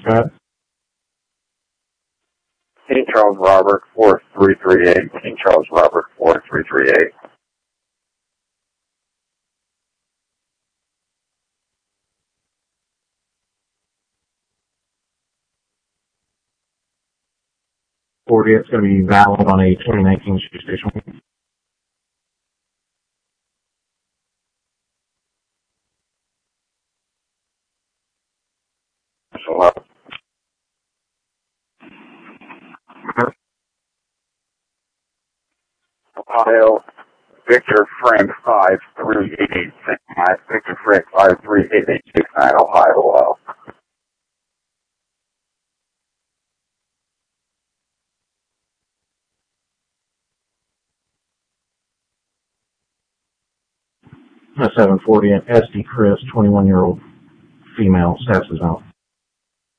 Pat? King Charles Robert 4338. King Charles Robert 4338. It's going to be valid on a 2019 station. Hello. Ohio, Victor Frank 53889. Victor Frank 53889, Ohio. A 740 and SD Chris, 21-year-old female, status is out.